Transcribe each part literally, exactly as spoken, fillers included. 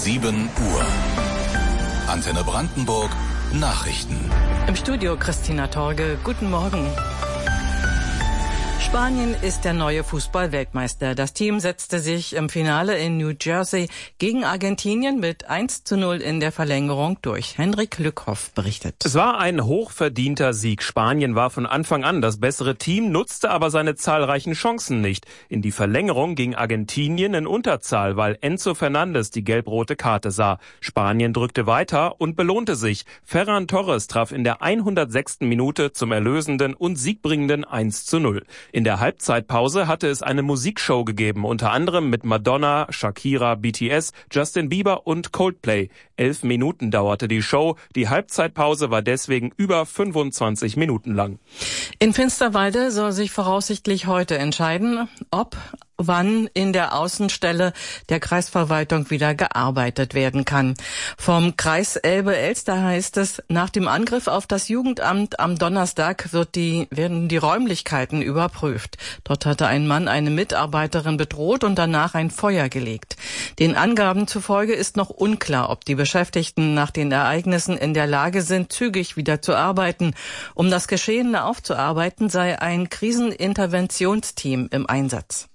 sieben Uhr. Antenne Brandenburg Nachrichten. Im Studio Christina Torge. Guten Morgen. Spanien ist der neue Fußball-Weltmeister. Das Team setzte sich im Finale in New Jersey gegen Argentinien mit eins zu null in der Verlängerung durch. Henrik Lückhoff berichtet. Es war ein hochverdienter Sieg. Spanien war von Anfang an das bessere Team, nutzte aber seine zahlreichen Chancen nicht. In die Verlängerung ging Argentinien in Unterzahl, weil Enzo Fernandes die gelb-rote Karte sah. Spanien drückte weiter und belohnte sich. Ferran Torres traf in der hundertsechsten Minute zum erlösenden und siegbringenden eins zu null. In der Halbzeitpause hatte es eine Musikshow gegeben, unter anderem mit Madonna, Shakira, B T S, Justin Bieber und Coldplay. Elf Minuten dauerte die Show. Die Halbzeitpause war deswegen über fünfundzwanzig Minuten lang. In Finsterwalde soll sich voraussichtlich heute entscheiden, ob wann in der Außenstelle der Kreisverwaltung wieder gearbeitet werden kann. Vom Kreis Elbe-Elster heißt es, nach dem Angriff auf das Jugendamt am Donnerstag wird die, werden die Räumlichkeiten überprüft. Dort hatte ein Mann eine Mitarbeiterin bedroht und danach ein Feuer gelegt. Den Angaben zufolge ist noch unklar, ob die Beschäftigten nach den Ereignissen in der Lage sind, zügig wieder zu arbeiten. Um das Geschehene aufzuarbeiten, sei ein Kriseninterventionsteam im Einsatz.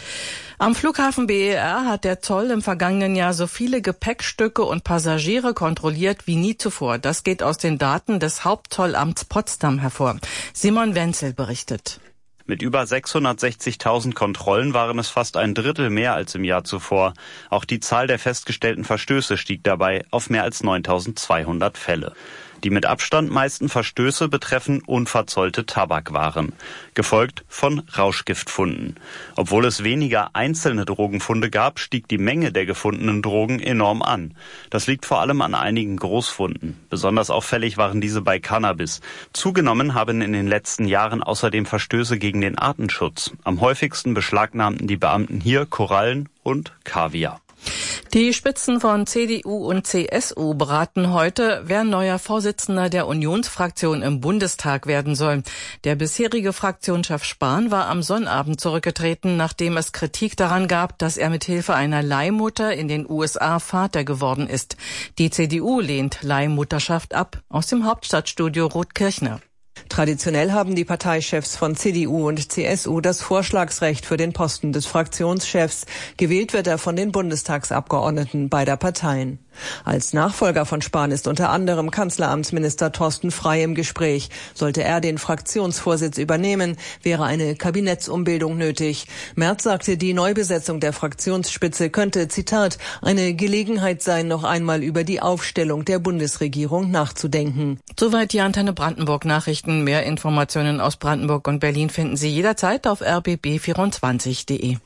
Am Flughafen B E R hat der Zoll im vergangenen Jahr so viele Gepäckstücke und Passagiere kontrolliert wie nie zuvor. Das geht aus den Daten des Hauptzollamts Potsdam hervor. Simon Wenzel berichtet. Mit über sechshundertsechzigtausend Kontrollen waren es fast ein Drittel mehr als im Jahr zuvor. Auch die Zahl der festgestellten Verstöße stieg dabei auf mehr als neuntausendzweihundert Fälle. Die mit Abstand meisten Verstöße betreffen unverzollte Tabakwaren, gefolgt von Rauschgiftfunden. Obwohl es weniger einzelne Drogenfunde gab, stieg die Menge der gefundenen Drogen enorm an. Das liegt vor allem an einigen Großfunden. Besonders auffällig waren diese bei Cannabis. Zugenommen haben in den letzten Jahren außerdem Verstöße gegen den Artenschutz. Am häufigsten beschlagnahmten die Beamten hier Korallen und Kaviar. Die Spitzen von C D U und C S U beraten heute, wer neuer Vorsitzender der Unionsfraktion im Bundestag werden soll. Der bisherige Fraktionschef Spahn war am Sonnabend zurückgetreten, nachdem es Kritik daran gab, dass er mithilfe einer Leihmutter in den U S A Vater geworden ist. Die C D U lehnt Leihmutterschaft ab. Aus dem Hauptstadtstudio Ruth Kirchner. Traditionell haben die Parteichefs von C D U und C S U das Vorschlagsrecht für den Posten des Fraktionschefs. Gewählt wird er von den Bundestagsabgeordneten beider Parteien. Als Nachfolger von Spahn ist unter anderem Kanzleramtsminister Thorsten Frey im Gespräch. Sollte er den Fraktionsvorsitz übernehmen, wäre eine Kabinettsumbildung nötig. Merz sagte, die Neubesetzung der Fraktionsspitze könnte, Zitat, eine Gelegenheit sein, noch einmal über die Aufstellung der Bundesregierung nachzudenken. Soweit die Antenne Brandenburg Nachrichten. Mehr Informationen aus Brandenburg und Berlin finden Sie jederzeit auf r b b vierundzwanzig punkt d e.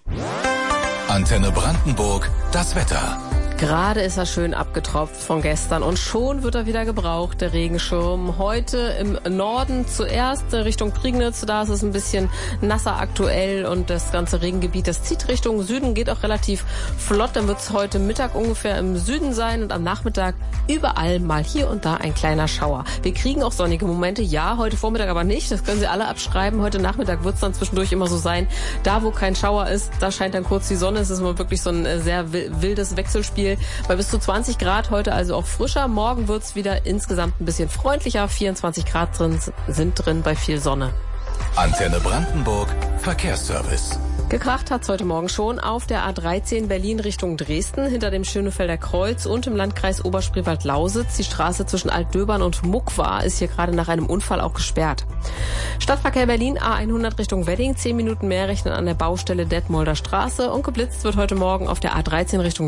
Antenne Brandenburg, das Wetter. Gerade ist er schön abgetropft von gestern und schon wird er wieder gebraucht, der Regenschirm. Heute im Norden zuerst Richtung Prignitz, da ist es ein bisschen nasser aktuell und das ganze Regengebiet, das zieht Richtung Süden, geht auch relativ flott. Dann wird es heute Mittag ungefähr im Süden sein und am Nachmittag überall mal hier und da ein kleiner Schauer. Wir kriegen auch sonnige Momente, ja, heute Vormittag aber nicht, das können Sie alle abschreiben. Heute Nachmittag wird es dann zwischendurch immer so sein, da wo kein Schauer ist, da scheint dann kurz die Sonne. Es ist immer wirklich so ein sehr wildes Wechselspiel. Bei bis zu zwanzig Grad heute also auch frischer. Morgen wird's wieder insgesamt ein bisschen freundlicher. vierundzwanzig Grad drin, sind drin bei viel Sonne. Antenne Brandenburg, Verkehrsservice. Gekracht hat's heute Morgen schon auf der A dreizehn Berlin Richtung Dresden, hinter dem Schönefelder Kreuz und im Landkreis Oberspreewald-Lausitz. Die Straße zwischen Altdöbern und Muckwa ist hier gerade nach einem Unfall auch gesperrt. Stadtverkehr Berlin A hundert Richtung Wedding, zehn Minuten mehr rechnen an der Baustelle Detmolder Straße und geblitzt wird heute Morgen auf der A dreizehn Richtung